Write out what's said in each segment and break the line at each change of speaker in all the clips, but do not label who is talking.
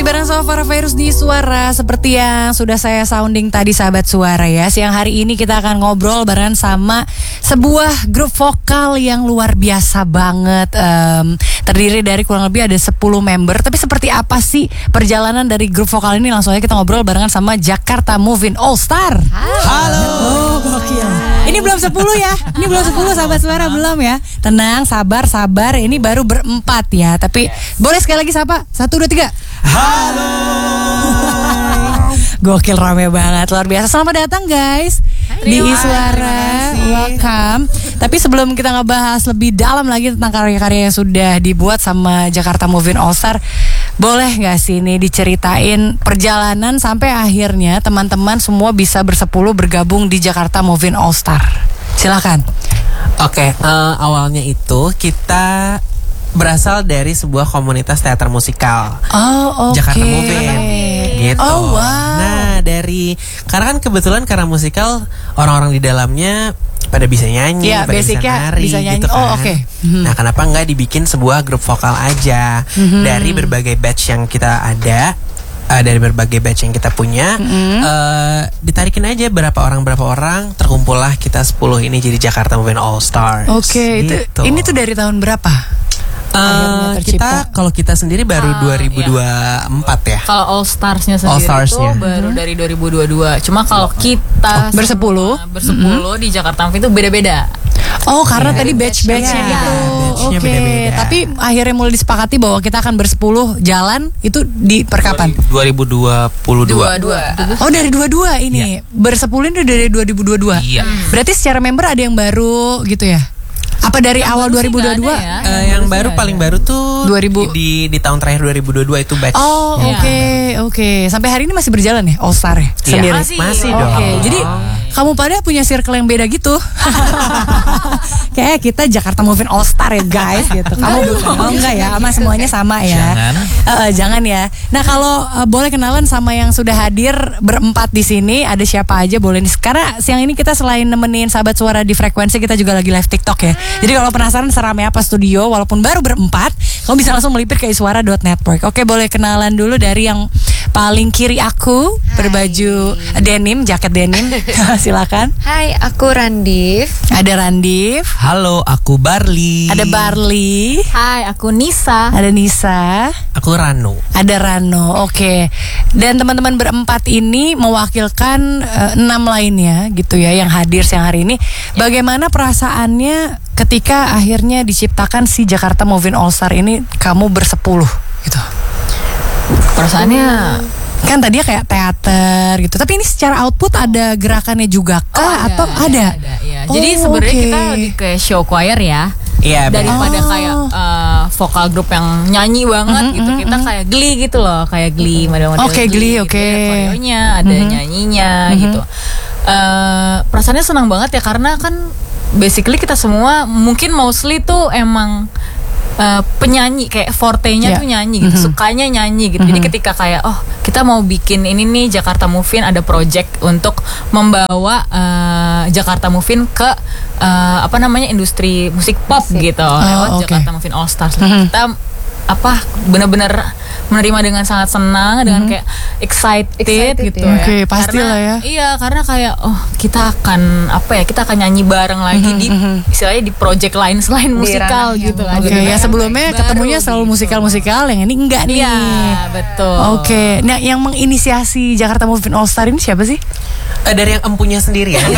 Masih bareng sama Farah Virus di Suara. Seperti yang sudah saya sounding tadi sahabat Suara ya, siang hari ini kita akan ngobrol bareng sama sebuah grup vokal yang luar biasa banget. Terdiri dari kurang lebih ada 10 member. Tapi seperti apa sih perjalanan dari grup vokal ini? Langsung aja kita ngobrol barengan sama Jakarta Moving All Star.
Halo.
Oh, gokil. Ini belum 10 ya. Ini belum 10 sahabat Suara, belum ya. Tenang, sabar. Ini baru berempat ya. Tapi boleh sekali lagi sapa? 1, 2, 3.
Halo.
Gokil, rame banget, luar biasa. Selamat datang guys di Suara, welcome. Tapi sebelum kita ngebahas lebih dalam lagi tentang karya-karya yang sudah dibuat sama Jakarta Moving All Star, boleh gak sih nih diceritain perjalanan sampai akhirnya teman-teman semua bisa bersepuluh bergabung di Jakarta Moving All Star? Silakan.
Oke, awalnya itu kita berasal dari sebuah komunitas teater musikal.
Oh, oke.
Jakarta Moving gitu.
Oh, wow.
Nah, karena kan kebetulan karena musikal orang-orang di dalamnya pada bisa nyanyi,
ya,
pada bisa nari
bisa nyanyi.
gitu kan.
Oh, oke.
Nah, kenapa nggak dibikin sebuah grup vokal aja dari berbagai batch yang kita ada? Dari berbagai batch yang kita punya, ditarikin aja berapa orang, terkumpullah kita 10 ini jadi Jakarta Moving All Stars.
Oke,
gitu.
ini tuh dari tahun berapa?
Kalau kita sendiri baru 2024 ya.
Kalau All Stars-nya sendiri
All Stars-nya
itu baru dari 2022. Cuma kalau kita
bersepuluh
di Jakarta itu beda-beda.
Oh, karena tadi batch-batchnya gitu.
Batch-nya
Oke.
beda-beda.
Tapi akhirnya mulai disepakati bahwa kita akan bersepuluh jalan itu di perkapan?
2022.
Oh, dari 22 ini. Bersepuluh itu dari 2022.
Iya.
Berarti secara member ada yang baru gitu ya? Apa dari awal 2022?
Yang baru paling baru tuh
2000
di tahun terakhir 2022 itu batch.
Oh, oke. Sampai hari ini masih berjalan ya All Star ya sendiri?
Masih dong.
Oke, jadi kamu pada punya circle yang beda gitu. Kayak kita Jakarta Moving All Star ya guys gitu. Kamu enggak ya, sama semuanya sama ya. Jangan ya. Nah, kalau boleh kenalan sama yang sudah hadir berempat di sini, ada siapa aja boleh nih. Karena siang ini kita selain nemenin sahabat Suara di frekuensi, kita juga lagi live TikTok ya. Jadi kalau penasaran seramai apa studio, walaupun baru berempat, kamu bisa langsung melipir ke iswara.network. Oke, boleh kenalan dulu dari yang paling kiri aku, berbaju denim, jaket denim. Silakan.
Hai, aku Randif.
Ada Randif.
Halo, aku Barli.
Ada Barli.
Hai, aku Nisa.
Ada Nisa.
Aku Rano.
Ada Rano. Oke. Dan teman-teman berempat ini mewakilkan 6 lainnya gitu ya yang hadir siang hari ini. Bagaimana perasaannya ketika akhirnya diciptakan si Jakarta Moving All Star ini, kamu bersepuluh gitu?
Perasaannya
kan tadinya kayak teater gitu, tapi ini secara output ada gerakannya juga kah? Atau ada?
Iya. Jadi sebenarnya kita lebih kayak show choir ya.
Iya,
daripada kayak vokal grup yang nyanyi banget gitu. Kita kayak Glee gitu loh, kayak Glee, model-model
Glee,
gitu. Ada koreonya, ada nyanyinya gitu. Perasaannya senang banget ya, karena kan basically kita semua mungkin mostly tuh emang penyanyi, kayak forte-nya tuh nyanyi gitu, sukanya nyanyi gitu. Jadi ketika kayak kita mau bikin ini nih Jakarta Moving, ada project untuk membawa Jakarta Moving ke industri musik pop gitu lewat Jakarta Moving All Stars. Kita benar-benar menerima dengan sangat senang, dengan kayak excited gitu
ya. Pastilah ya.
Iya, karena kayak kita akan nyanyi bareng lagi di istilahnya di project lain selain musikal gitu kan.
Ya sebelumnya ketemunya selalu musikal, yang ini enggak nih.
Iya, betul.
Oke. Nah, yang menginisiasi Jakarta Moving All Star ini siapa sih?
Dari yang empunya sendiri ya.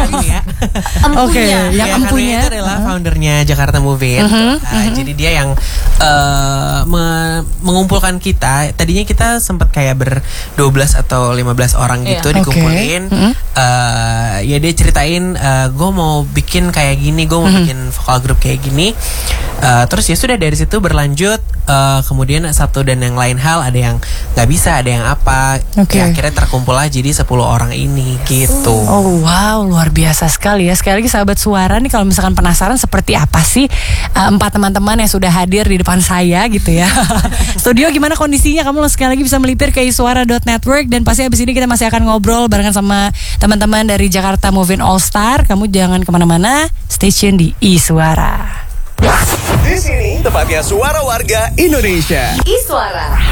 Oke, yang empunya
itu adalah foundernya Jakarta Moving. Jadi dia yang mengumpulkan kita. Tadinya kita sempat kayak ber-12 atau 15 orang gitu dikumpulin. Ya dia ceritain, gue mau bikin kayak gini, gue mau bikin vokal grup kayak gini. Terus ya sudah dari situ berlanjut. Kemudian satu dan yang lain hal, ada yang nggak bisa, ada yang apa. Ya, akhirnya terkumpul aja jadi 10 orang ini gitu.
Oh wow, luar biasa sekali ya. Sekali lagi sahabat Suara nih, kalau misalkan penasaran seperti apa sih 4 teman-teman yang sudah hadir di depan saya gitu ya. Studio gimana kondisinya? Kamu sekali lagi bisa melipir ke iswara.network. Dan pasti abis ini kita masih akan ngobrol barengan sama teman-teman dari Jakarta Moving All Star. Kamu jangan kemana-mana, stay tune di Iswara.
Di sini tempatnya suara warga Indonesia.
Iswara.